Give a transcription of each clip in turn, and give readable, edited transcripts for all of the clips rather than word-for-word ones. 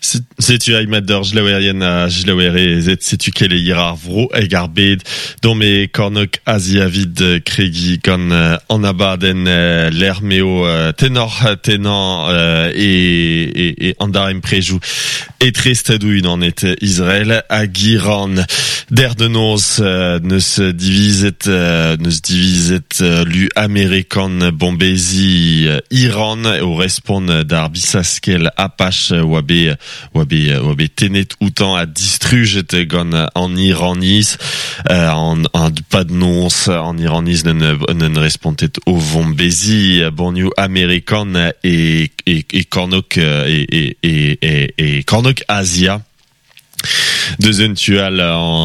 Setu aimador jlawerien a jlawere zet setu kele irar vro eg ar bed don me kornok aziavid kregi gant an abaden l'ermeo tenor et andarem prejou et tristadouin en et Israël hag Iran der de noz neus divizet lu amerikan bombezi Iran o respon d'ar bisaskel Apache wabe tenet outan a distruget gant an Iraniz an pad nons an Iraniz n'en respontet o vombezi bonioù amerikan et kornok kornok Asia Deus un tual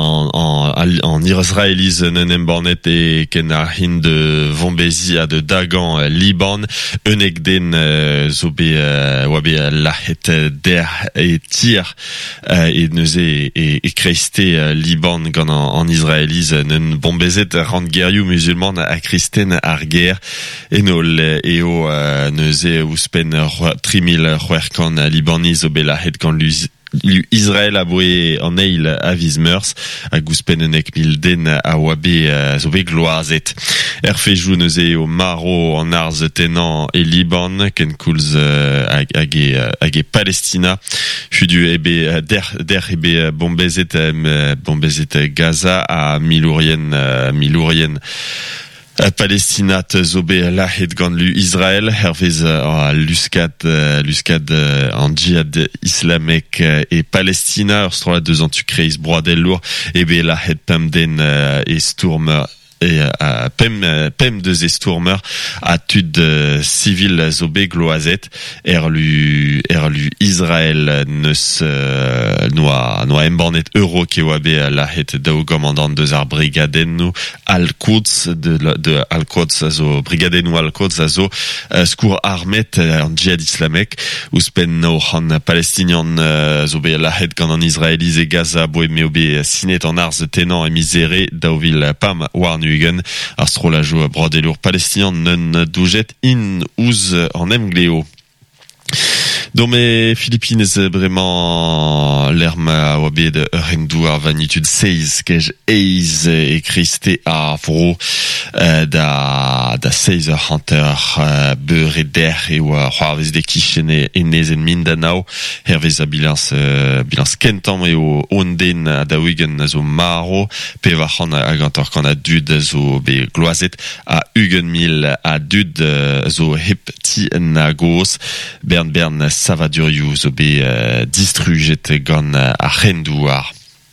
en Israeliz n'en bornet e ken ar hin de vombezi a de Dagan Liban unek den zo be wabe lahet der et tir et neuze et kreiste Liban gant en Israeliz n'en bombezet rand gerioù musulman a kristen ar ger enol eo neuze ouspen 3000 c'hwerkan Libaniz zo be lahet gant Israël a boe an eil a vizmeurs a gouspen un ek mil den a wabe zo be gloazet. Fejou neuze o maro an arz tenan e Liban ken koulz hag e Palestina fudu ebe der ebe bombezet Gaza a milourien Palestinat zo be lahet gant Israël hervez luskad an djihad islamek e Palestina ur strola deus an tu kreiz broadel lour e be lahet pem den e stourmer pem deus e stourmer a tud civil zo be gloazet lu Israël neus noa embornet euro ke oa be lahet daou gomandant deus ar brigaden nou Al-Quds de Al-Quds zo brigaden nou Al-Quds zo skour armet an djihad islamek ouspen no an palestinian zo be lahet gant an Israeliz e Gaza boe me obe sinet an arz tenan e mizere daouvil pam warnu ar strolajo broadelour palestinian n'en doujet in ouz en emgleo. Dans mes Philippines, vraiment, l'herme a wabe de rendou ar vanitude 16, kej eiz e kriste a vro da 16 hunter beur e der e oa c'hoarvez de kichen e nezen Mindanao, hervez a bilans kentam e o onden a daouigen zo maro, pe vachan a gantor kan a dud zo be gloazet a ugen mil a dud zo hep ti na goz, bern savadurioù zo be distruget gant a c'hendouar.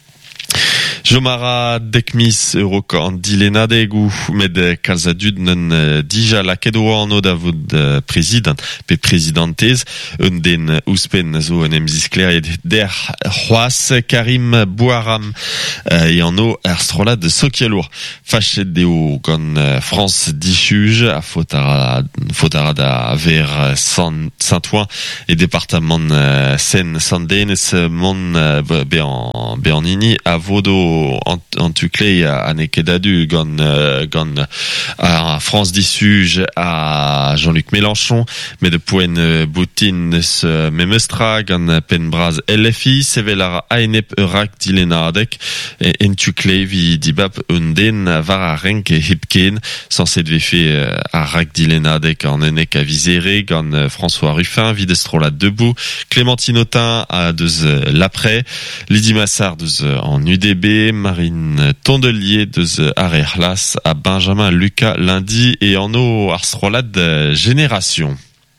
Jomara dekmis euro kan dilenadegou med kalzadud n'en dija laket oan o davod president pe presidentez un den ouspen zo en emziskler der c'hoaz Karim Bouaram e an o ar strola de Sokialour fachet deo gant France dichuj a fotara da ver Saint-Ouen e departement Seine-Saint-Denis mon be an ini a vodo en tukle a nekedadu gant a France dichuj a Jean-Luc Mélenchon met de poen boutin neus memestra gant pen braz LFI sevel ar aenep eurak dilenadek en tukle vi dibab un den var a renk hipken sanset vefe a rak dilenadek an enek a vizere gant François Ruffin videstrola debout Clémentine Autain a deus l'après Lydie Massard deus en UDB Marine Tondelier deus arerlas a Benjamin Lucas lundi et en o ar strolad génération.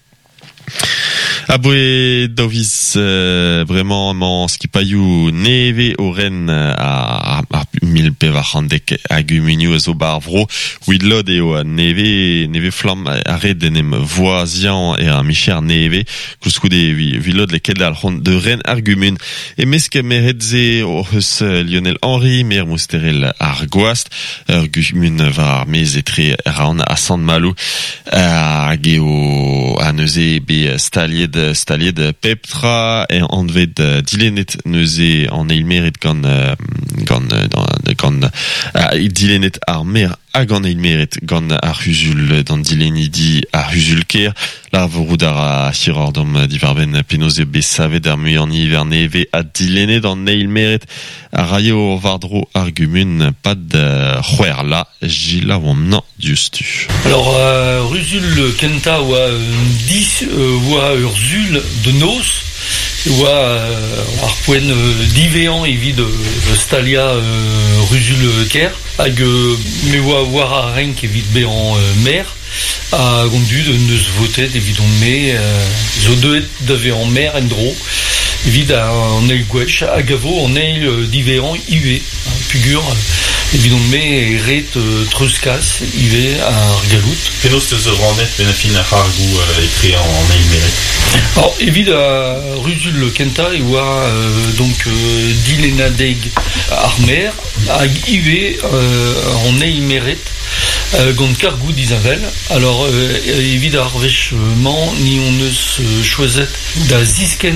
Aboe daoviz vraiment man skipaiou neve o ren a mil pevachandek agumunio zo bar vro widlod eo neve flam arret denem voazian e a micher neve kouskoude vilod leket al c'hont de ren argumen e meske meredze o eus Lionel Henry mer mousterel ar goast argumen var mez etre raon a Sant Malo hag eo a neuze be staliet Peptra et en devait dilenet neuze en eilmeret gant gant dilenet ar mer a gant eilmeret gant ar huzul d'an dilenidi ar huzul ker la vorud ar hirordom divarben penoze besavet ar muian hiver neve a dilenet an eilmeret a raio vardro argumun pad c'hwer la gila oam nan diustu. Alors Rusul Kenta oa 10 oa Urzul de nos oa ar poen divean evit Stalia Rusul Ker hag me oa war a renk evit behan mer a gondud neus votet evit on me zo deet d'ave en mer en dro evit an eil gwech hag avo an eil divean ive pugur evit on me eret treuskas ive ar galout. Penaos teus randet benafin ar c'hargou etre en eil meret. Alors evit Rusul Kenta e oa donc dilenadeg ar mer hag ive an eil meret gant kargou dizavel. Alors evit ar vechement ni on eus choiset da zisken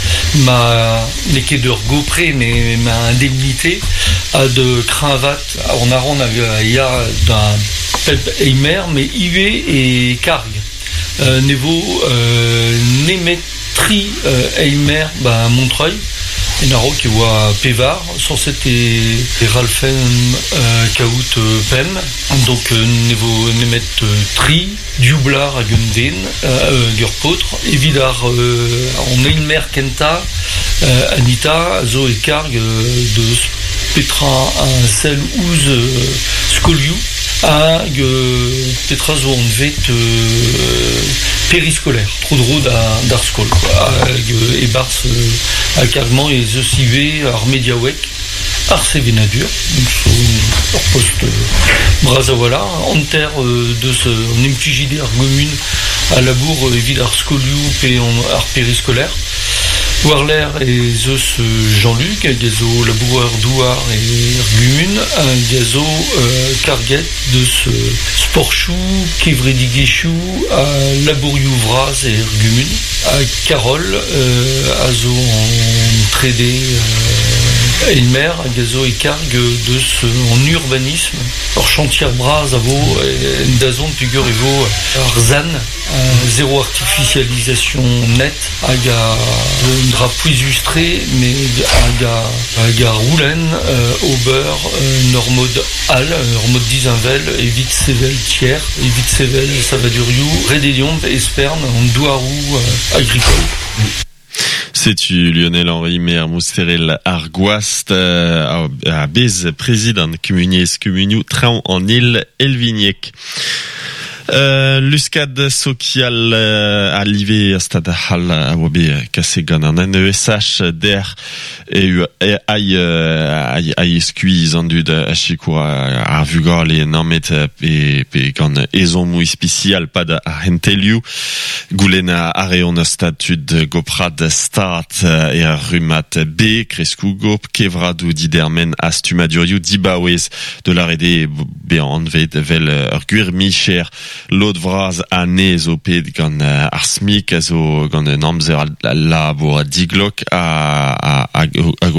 ma neket ur gopre mais ma indemnité a de cravat en aran ya da pep eimer mais ive et karg nevo nemetri eimer Montreuil en aro ki oa pevar sorset e ralfen kaout pem donc nevo nemet tri diublar hag un den gur potre evit ar an eimer Kenta Anita zo e karg de petra un sel ouz skolioù hag petra zo an vet périscolaire trop dro d'ar skol hag e bars a kargement e zeus ive ar mediawek ar sevenadur ur post brazawala anter deus an implijide ar gomun a labour evit ar skolioù pe ar périscolaire. War l'air et zeus Jean-Luc, gazo laboureur douar et gumun, gazo karget de ce sporchou, kevredigichou, à labouriou vraz et gumun, à Carole, azo en trédé Elmer, gazo et cargue de ce en urbanisme, or chantier bras avo d'azon figure evo arzan, zéro artificialisation nette, aga drap illustré mais aga roulen au beurre normode al normode dizinvel évite sével tiers évite sével savaduriou rédélion esperne en douarou agricole. C'est-tu Lionel Henri Mer Mousterel Argoast à Bez président Communies Communiou Traon en île Elvignac. Luskad social alive stad hal a wabe kasegan an ESH der ai eskuiz an dud a chikour ar vugol e namet pe gant ezon mou spécial pad a henteliou goulen a areon a statud goprad start e a rumat B kreskou gop kevradou didermen astumaduriou dibawez de la rede be an vet vel ur gwir micher l'od vraz a nez o ped gant ar smik a zo gant an amzer labour diglok hag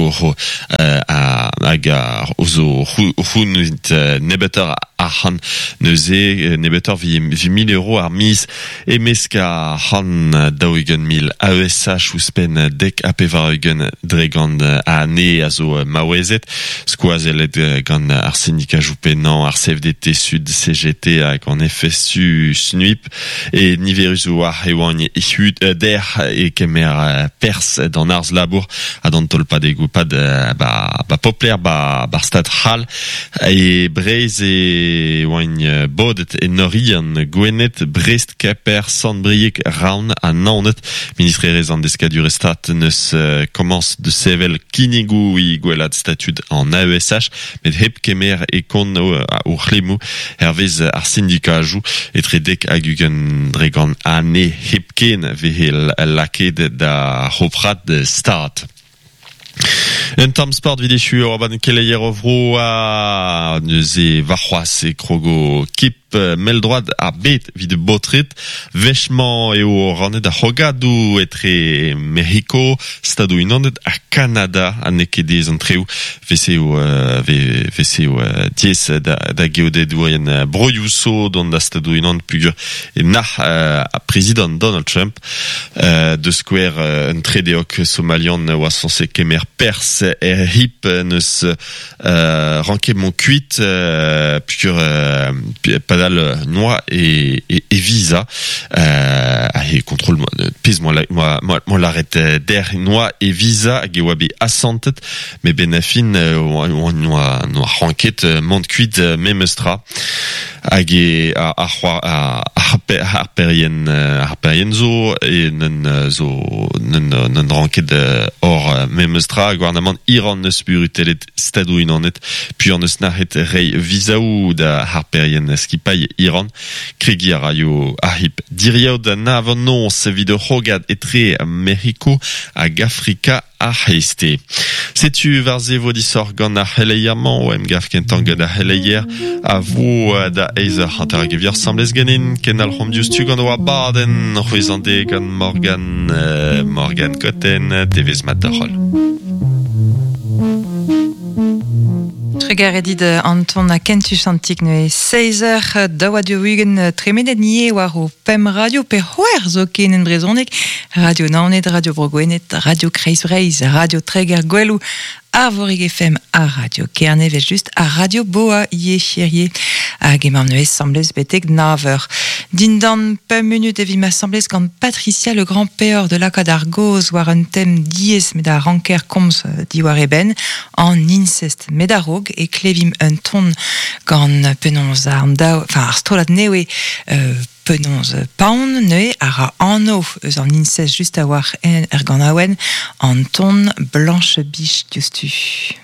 zo c'hounit nebeter han neuze nebeter vi 1000 € ar mis e meska han daougen 1000 AESH ouspen dek apevarugen dre gant a ne a zo maouezet skoazelet gant ar syndika joupenan ar CFDT Sud CGT hag an FSU SNUIP et niverus o ar hewan der e kemer pers d'an arz labour a d'an tolpad e goupad popler bar stad hal e breiz e oain bodet e norian gwenet Brest Keper Sandbriek Raon a naonet ministre rezan deskadur estat neus commence de sevel kinigou i gwelad statud en AESH met hep kemer e kon o c'hlemou hervez ar syndika a jou etre dek agugen dregan ane hepken vehel laket da hoprat de start. Un tam sport vidéchu Orban Keleier Ovro a neuze varroas et krogo kip meldroad a bet vid botrit vechement et au ranet a hogadu etre Mexico stado inondet a Canada a nekedez an treu veseo dies da geodet en broiuso don da stado inond pugur et nach a président Donald Trump de square un tredeok somalian oasonse kemer pers et hip neus ranke mon cuit pugur padal noix et visa et contrôle moi l'arrête d'air noix et visa gewabi assentet mais benafin noix ranket mont cuit memestra hage a harperien zo et nen ranket or memestra gouvernement Iran neus burutelet stado inanet puis neus nahet rei visaou da harperien skipai Iran kregi a radio ahip diriao da navon se vide hogad etre Mexico hag Afrika a heiste. Setu varze vodisor gant a heleiamant o emgaf kentang da heleier a vo da eizer hantar gevier sambles ganin kenal romdiustu gant oa baden ruizande gant Morgan Cotten TV's Matarol. Tregar edit Anton a kentus antik ne 16h da wadio wigen tremedet nie war o pem radio per hoer zo ken en brezonek radio naonet, radio brogwenet, radio kreisbreiz, radio Tregar gwelou Arvorig FM a radio Kerne vel just a radio Boa ie chirie a gemam neuez samblez betek naver. Din dan pem minut evi ma samblez gant Patricia le grand-père de l'Aka d'Argoz war un thème diez med a ranker komz di war eben en incest med a rog e klevim un ton gant penonz ar daou, enfin ar stolad newe penonz paon neue ara anno eus an incest just a war gant awen an ton blanche biche justu.